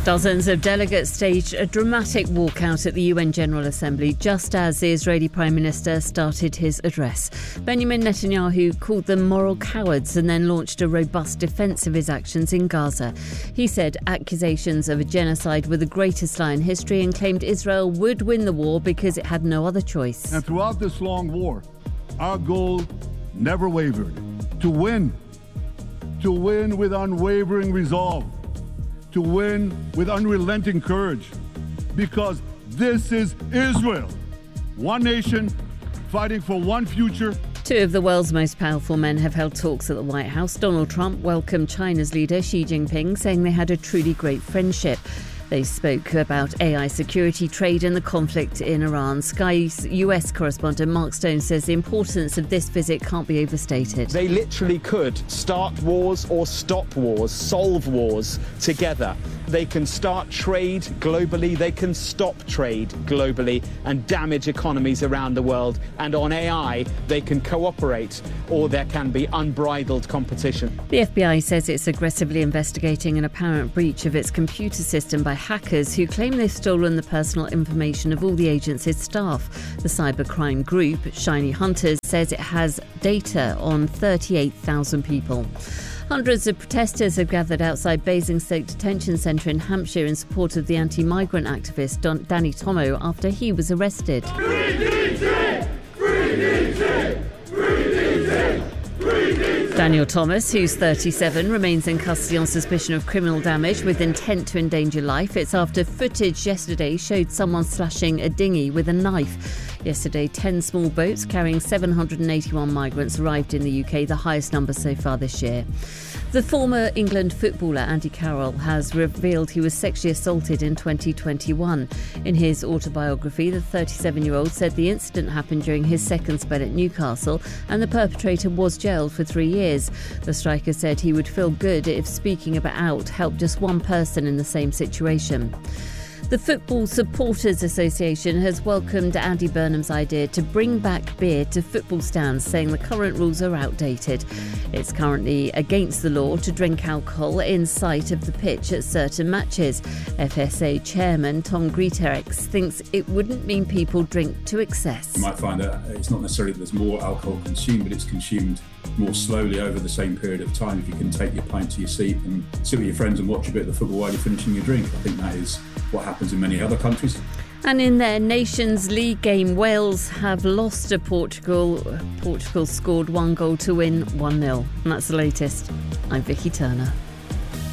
Dozens of delegates staged a dramatic walkout at the UN General Assembly just as the Israeli Prime Minister started his address. Benjamin Netanyahu called them moral cowards and then launched a robust defence of his actions in Gaza. He said accusations of a genocide were the greatest lie in history and claimed Israel would win the war because it had no other choice. And throughout this long war, our goal never wavered. To win with unwavering resolve. To win with unrelenting courage, because this is Israel. One nation fighting for one future. Two of the world's most powerful men have held talks at the White House. Donald Trump welcomed China's leader Xi Jinping, saying they had a truly great friendship. They spoke about AI security, trade and the conflict in Iran. Sky's US correspondent Mark Stone says the importance of this visit can't be overstated. They literally could start wars or stop wars, solve wars together. They can start trade globally, they can stop trade globally and damage economies around the world. And on AI, they can cooperate or there can be unbridled competition. The FBI says it's aggressively investigating an apparent breach of its computer system by hackers who claim they've stolen the personal information of all the agency's staff. The cybercrime group, Shiny Hunters, says it has data on 38,000 people. Hundreds of protesters have gathered outside Basingstoke Detention Centre in Hampshire in support of the anti-migrant activist Danny Tomo after he was arrested. Daniel Thomas, who's 37, remains in custody on suspicion of criminal damage with intent to endanger life. It's after footage yesterday showed someone slashing a dinghy with a knife. Yesterday, 10 small boats carrying 781 migrants arrived in the UK, the highest number so far this year. The former England footballer Andy Carroll has revealed he was sexually assaulted in 2021. In his autobiography, the 37-year-old said the incident happened during his second spell at Newcastle and the perpetrator was jailed for 3 years. The striker said he would feel good if speaking about out helped just one person in the same situation. The Football Supporters Association has welcomed Andy Burnham's idea to bring back beer to football stands, saying the current rules are outdated. It's currently against the law to drink alcohol in sight of the pitch at certain matches. FSA chairman Tom Greatorex thinks it wouldn't mean people drink to excess. You might find that it's not necessarily that there's more alcohol consumed, but it's consumed more slowly over the same period of time. If you can take your pint to your seat and sit with your friends and watch a bit of the football while you're finishing your drink, I think that is what happens in many other countries. And in their Nations League game, Wales have lost to Portugal. Portugal scored 1 goal to win 1-0. And that's the latest. I'm Vicky Turner.